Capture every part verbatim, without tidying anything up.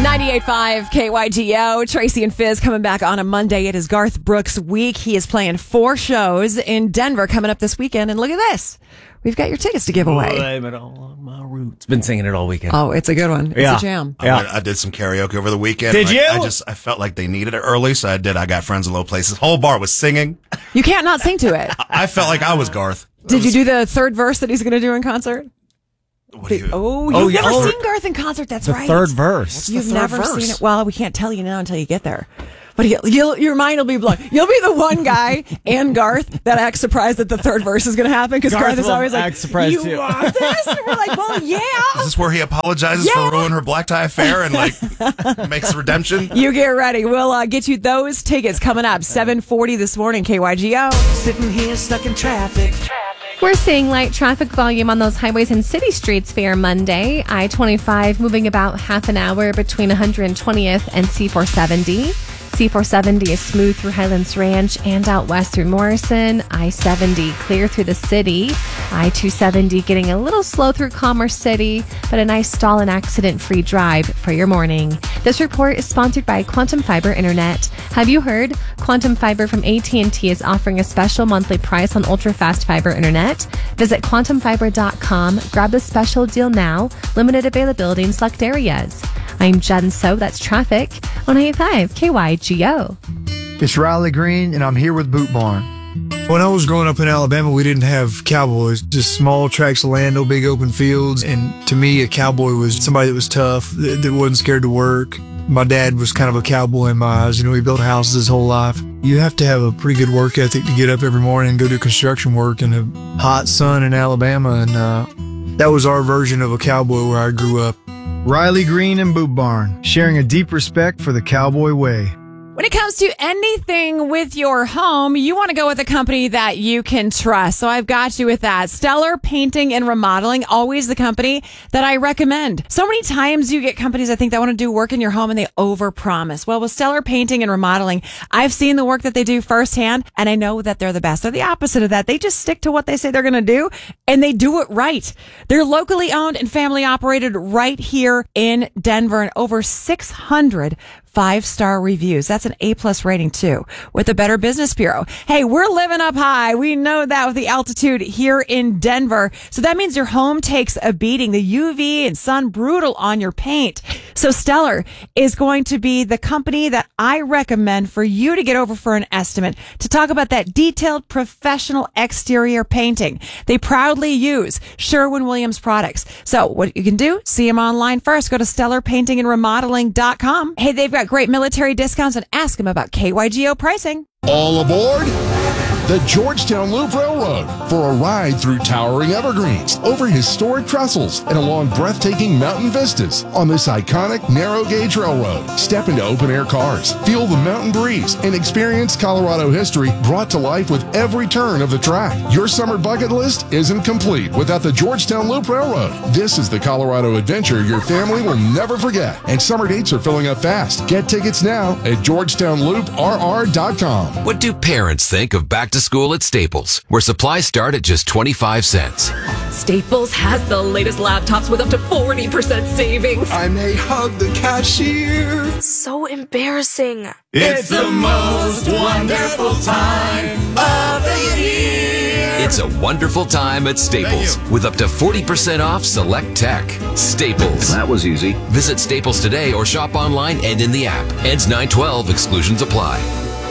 ninety-eight point five K Y G O. Tracy and Fizz coming back on a Monday. It is Garth Brooks week. He is playing four shows in Denver coming up this weekend. And look at this. We've got your tickets to give away. Blame it all on my roots. Been singing it all weekend. Oh, it's a good one. It's yeah. a jam. Yeah. I, I did some karaoke over the weekend. Did I, you? I just I felt like they needed it early, so I did. I got friends in low places. The whole bar was singing. You can't not sing to it. I felt like I was Garth. Did you do the third verse that he's going to do in concert? What do you, Oh, you've Oh, yeah. never Oh, seen Garth in concert. That's the right. third verse. What's the You've third never verse? seen it. Well, we can't tell you now until you get there. But you'll, you'll, your mind will be blown. You'll be the one guy and Garth that acts surprised that the third verse is going to happen because Garth Garth is will always like, act surprised "You too." want this?" And we're like, "Well, yeah." Is this where he apologizes Yeah. for ruining her black tie affair and like makes redemption? You get ready. We'll uh, get you those tickets coming up seven forty this morning. K Y G O. Sitting here stuck in traffic. We're seeing light traffic volume on those highways and city streets for your Monday. I twenty-five moving about half an hour between one hundred twentieth and C four seventy. C four seventy is smooth through Highlands Ranch and out west through Morrison. I seventy clear through the city. I two seventy getting a little slow through Commerce City, but a nice stall and accident-free drive for your morning. This report is sponsored by Quantum Fiber Internet. Have you heard? Quantum Fiber from A T and T is offering a special monthly price on ultra-fast fiber internet. Visit quantum fiber dot com. Grab the special deal now. Limited availability in select areas. I'm Jen So, that's traffic on eighty-five K Y G O. It's Riley Green, and I'm here with Boot Barn. When I was growing up in Alabama, we didn't have cowboys, just small tracts of land, no big open fields. And to me, a cowboy was somebody that was tough, that, that wasn't scared to work. My dad was kind of a cowboy in my eyes. You know, he built houses his whole life. You have to have a pretty good work ethic to get up every morning and go do construction work in a hot sun in Alabama. And uh, that was our version of a cowboy where I grew up. Riley Green and Boot Barn, sharing a deep respect for the cowboy way. When it comes to anything with your home, you want to go with a company that you can trust. So I've got you with that. Stellar Painting and Remodeling, always the company that I recommend. So many times you get companies, I think, that want to do work in your home and they overpromise. Well, with Stellar Painting and Remodeling, I've seen the work that they do firsthand, and I know that they're the best. They're the opposite of that. They just stick to what they say they're going to do, and they do it right. They're locally owned and family operated right here in Denver, and over six hundred five-star reviews. That's an A-plus rating, too, with the Better Business Bureau. Hey, we're living up high. We know that with the altitude here in Denver. So that means your home takes a beating. The U V and sun brutal on your paint. So Stellar is going to be the company that I recommend for you to get over for an estimate to talk about that detailed professional exterior painting. They proudly use Sherwin-Williams products. So what you can do, see them online first. Go to stellar painting and remodeling dot com. Hey, they've got great military discounts, and ask them about K Y G O pricing. All aboard the Georgetown Loop Railroad for a ride through towering evergreens, over historic trestles, and along breathtaking mountain vistas on this iconic narrow gauge railroad. Step into open air cars, feel the mountain breeze, and experience Colorado history brought to life with every turn of the track. Your summer bucket list isn't complete without the Georgetown Loop Railroad. This is the Colorado adventure your family will never forget, and summer dates are filling up fast. Get tickets now at georgetown loop r r dot com. What do parents think of back to school at Staples, where supplies start at just twenty-five cents? Staples has the latest laptops with up to forty percent savings. I may hug the cashier. So embarrassing. It's the most wonderful time of the year. It's a wonderful time at Staples with up to forty percent off select tech. Staples. That was easy. Visit Staples today or shop online and in the app. Ends nine twelve. Exclusions apply.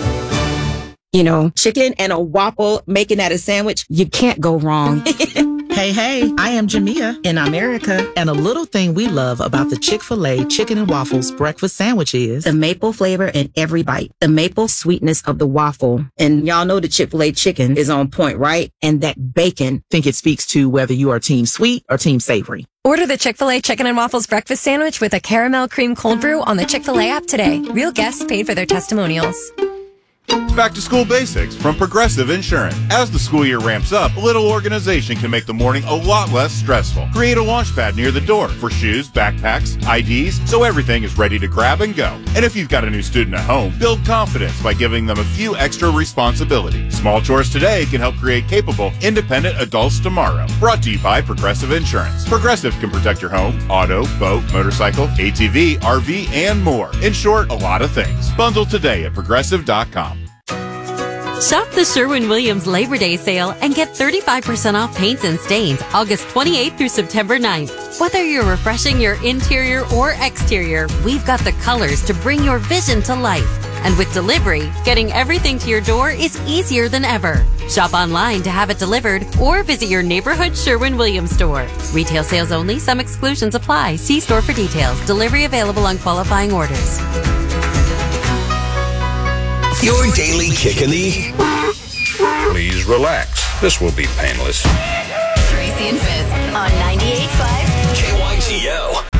You know, chicken and a waffle, making that a sandwich, you can't go wrong. Hey, hey, I am Jamia in America, and a little thing we love about the Chick-fil-A Chicken and Waffles breakfast sandwich is the maple flavor in every bite, the maple sweetness of the waffle. And y'all know the Chick-fil-A chicken is on point, right? And that bacon. I think it speaks to whether you are team sweet or team savory. Order the Chick-fil-A Chicken and Waffles breakfast sandwich with a caramel cream cold brew on the Chick-fil-A app today. Real guests paid for their testimonials. Back to school basics from Progressive Insurance. As the school year ramps up, a little organization can make the morning a lot less stressful. Create a launch pad near the door for shoes, backpacks, I Ds, so everything is ready to grab and go. And if you've got a new student at home, build confidence by giving them a few extra responsibilities. Small chores today can help create capable, independent adults tomorrow. Brought to you by Progressive Insurance. Progressive can protect your home, auto, boat, motorcycle, A T V, R V, and more. In short, a lot of things. Bundle today at progressive dot com. Shop the Sherwin-Williams Labor Day sale and get thirty-five percent off paints and stains August twenty-eighth through September ninth. Whether you're refreshing your interior or exterior, we've got the colors to bring your vision to life. And with delivery, getting everything to your door is easier than ever. Shop online to have it delivered or visit your neighborhood Sherwin-Williams store. Retail sales only. Some exclusions apply. See store for details. Delivery available on qualifying orders. Your daily kick in the... Please relax. This will be painless. Tracy and Fizz on ninety-eight point five K Y T O.